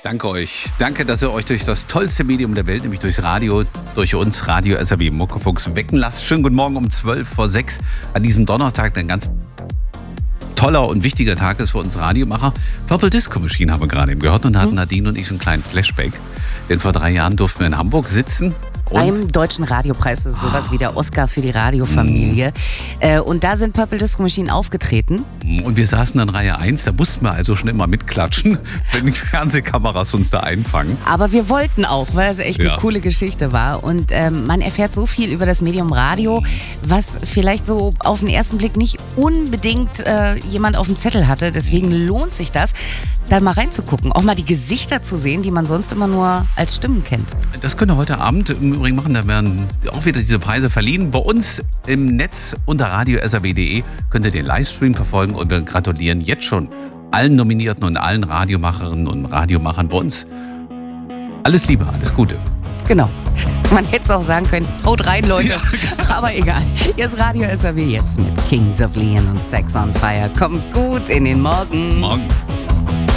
Danke euch. Danke, dass ihr euch durch das tollste Medium der Welt, nämlich durchs Radio, durch uns Radio SRB Muckefuchs wecken lasst. Schönen guten Morgen um 12:06 an diesem Donnerstag, ein ganz toller und wichtiger Tag ist für uns Radiomacher. Purple Disco Machine haben wir gerade eben gehört und da hatten Nadine und ich so einen kleinen Flashback. Denn vor 3 Jahren durften wir in Hamburg sitzen. Beim Deutschen Radiopreis, das ist sowas wie der Oscar für die Radiofamilie. Und da sind Purple Disco Machine aufgetreten. Und wir saßen dann Reihe 1, da mussten wir also schon immer mitklatschen, wenn die Fernsehkameras uns da einfangen. Aber wir wollten auch, weil es echt eine coole Geschichte war. Und man erfährt so viel über das Medium Radio, was vielleicht so auf den ersten Blick nicht unbedingt jemand auf dem Zettel hatte. Deswegen lohnt sich das, da mal reinzugucken. Auch mal die Gesichter zu sehen, die man sonst immer nur als Stimmen kennt. Das könnt ihr heute Abend im Übrigen machen. Da werden auch wieder diese Preise verliehen. Bei uns im Netz unter radio.srb.de könnt ihr den Livestream verfolgen und wir gratulieren jetzt schon allen Nominierten und allen Radiomacherinnen und Radiomachern bei uns. Alles Liebe, alles Gute. Genau. Man hätte es auch sagen können, haut rein, Leute. Ja. Aber egal. Hier ist Radio SRB jetzt mit Kings of Leon und Sex on Fire. Kommt gut in den Morgen. Morgen.